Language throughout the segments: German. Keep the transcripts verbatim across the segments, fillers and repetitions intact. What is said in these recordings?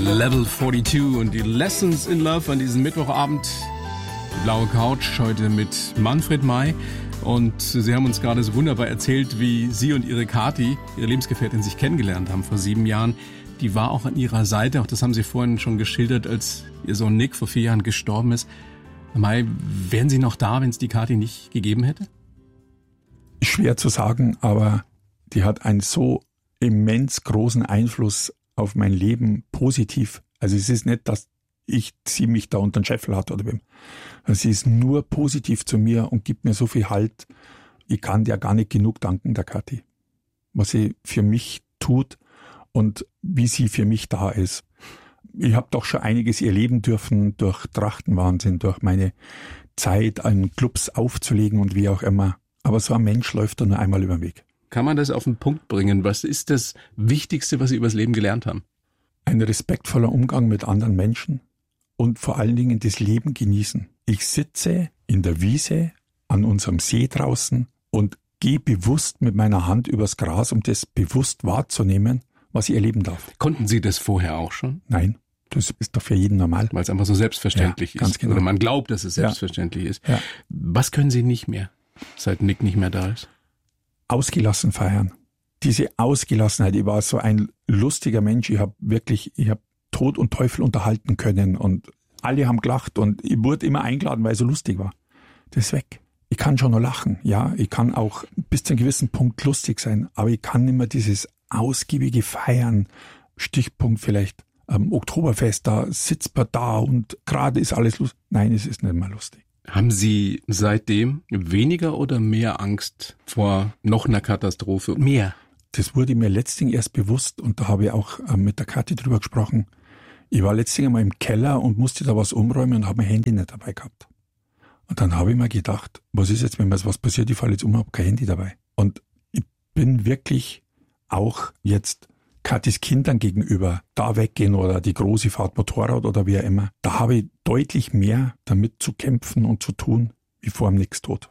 Level zweiundvierzig und die Lessons in Love an diesem Mittwochabend. Die blaue Couch heute mit Manfred May. Und Sie haben uns gerade so wunderbar erzählt, wie Sie und Ihre Kathi, Ihre Lebensgefährtin, sich kennengelernt haben vor sieben Jahren. Die war auch an Ihrer Seite, auch das haben Sie vorhin schon geschildert, als Ihr Sohn Nick vor vier Jahren gestorben ist. Herr May, wären Sie noch da, wenn es die Kathi nicht gegeben hätte? Schwer zu sagen, aber die hat einen so immens großen Einfluss auf mein Leben positiv. Also es ist nicht, dass ich sie mich da unter den Scheffel hat oder wem. Sie ist nur positiv zu mir und gibt mir so viel Halt. Ich kann dir gar nicht genug danken, der Kathi, was sie für mich tut und wie sie für mich da ist. Ich habe doch schon einiges erleben dürfen durch Trachtenwahnsinn, durch meine Zeit an Clubs aufzulegen und wie auch immer. Aber so ein Mensch läuft da nur einmal über den Weg. Kann man das auf den Punkt bringen? Was ist das Wichtigste, was Sie über das Leben gelernt haben? Ein respektvoller Umgang mit anderen Menschen und vor allen Dingen das Leben genießen. Ich sitze in der Wiese an unserem See draußen und gehe bewusst mit meiner Hand übers Gras, um das bewusst wahrzunehmen, was ich erleben darf. Konnten Sie das vorher auch schon? Nein, das ist doch für jeden normal. Weil es einfach so selbstverständlich ja, ganz ist. Genau. Oder man glaubt, dass es selbstverständlich ja. ist. Ja. Was können Sie nicht mehr, seit Nick nicht mehr da ist? Ausgelassen feiern. Diese Ausgelassenheit. Ich war so ein lustiger Mensch. Ich habe wirklich, ich habe Tod und Teufel unterhalten können und alle haben gelacht und ich wurde immer eingeladen, weil es so lustig war. Das ist weg. Ich kann schon noch lachen, ja. Ich kann auch bis zu einem gewissen Punkt lustig sein, aber ich kann nicht mehr dieses ausgiebige Feiern. Stichpunkt vielleicht am Oktoberfest, da sitzt man da und gerade ist alles lustig. Nein, es ist nicht mehr lustig. Haben Sie seitdem weniger oder mehr Angst vor noch einer Katastrophe? Mehr? Das wurde mir letztens erst bewusst und da habe ich auch mit der Kathi drüber gesprochen. Ich war letztens einmal im Keller und musste da was umräumen und habe mein Handy nicht dabei gehabt. Und dann habe ich mir gedacht, was ist jetzt, wenn mir was passiert, ich falle jetzt um und habe kein Handy dabei. Und ich bin wirklich auch jetzt Kathis Kindern gegenüber da weggehen oder die große Fahrt Motorrad oder wie auch immer. Da habe ich deutlich mehr damit zu kämpfen und zu tun, wie vor dem Nix-Tod.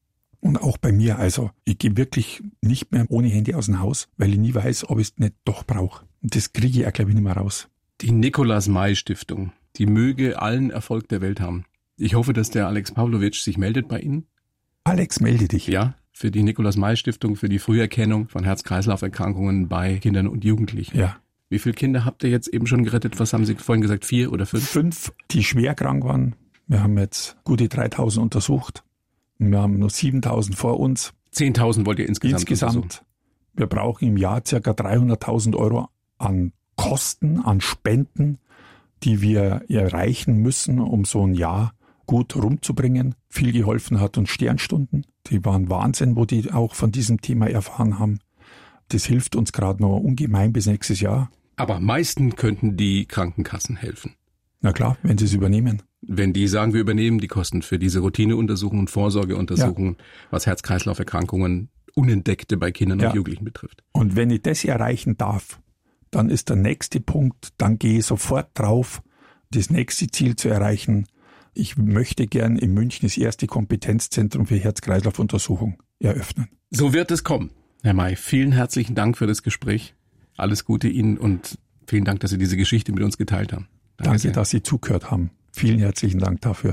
Und auch bei mir, also ich gehe wirklich nicht mehr ohne Handy aus dem Haus, weil ich nie weiß, ob ich es nicht doch brauche. Und das kriege ich auch, glaube ich, nicht mehr raus. Die Nikolaus-May-Stiftung, die möge allen Erfolg der Welt haben. Ich hoffe, dass der Alex Pawlowitsch sich meldet bei Ihnen. Alex, melde dich. Ja, für die Nikolaus-May-Stiftung, für die Früherkennung von Herz-Kreislauf-Erkrankungen bei Kindern und Jugendlichen. Ja. Wie viele Kinder habt ihr jetzt eben schon gerettet? Was haben Sie vorhin gesagt? Vier oder fünf? Fünf, die schwer krank waren. Wir haben jetzt gute dreitausend untersucht. Wir haben nur siebentausend vor uns. zehntausend wollt ihr insgesamt Insgesamt. untersuchen? Wir brauchen im Jahr ca. dreihunderttausend Euro an Kosten, an Spenden, die wir erreichen müssen, um so ein Jahr gut rumzubringen. Viel geholfen hat uns Sternstunden. Die waren Wahnsinn, wo die auch von diesem Thema erfahren haben. Das hilft uns gerade noch ungemein bis nächstes Jahr. Aber am meisten könnten die Krankenkassen helfen. Na klar, wenn sie es übernehmen. Wenn die sagen, wir übernehmen die Kosten für diese Routineuntersuchungen, Vorsorgeuntersuchungen, ja. was Herz-Kreislauf-Erkrankungen, Unentdeckte bei Kindern ja. und Jugendlichen betrifft. Und wenn ich das erreichen darf, dann ist der nächste Punkt, dann gehe ich sofort drauf, das nächste Ziel zu erreichen. Ich möchte gern in München das erste Kompetenzzentrum für Herz-Kreislauf-Untersuchung eröffnen. So wird es kommen. Herr May, vielen herzlichen Dank für das Gespräch. Alles Gute Ihnen und vielen Dank, dass Sie diese Geschichte mit uns geteilt haben. Danke, Danke dass Sie zugehört haben. Vielen herzlichen Dank dafür.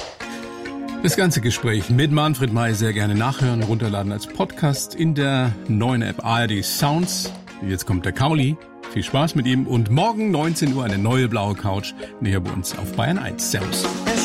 Das ganze Gespräch mit Manfred May sehr gerne nachhören, runterladen als Podcast in der neuen App A R D Sounds. Jetzt kommt der Kauli. Viel Spaß mit ihm und morgen neunzehn Uhr eine neue blaue Couch näher bei uns auf Bayern eins. Servus.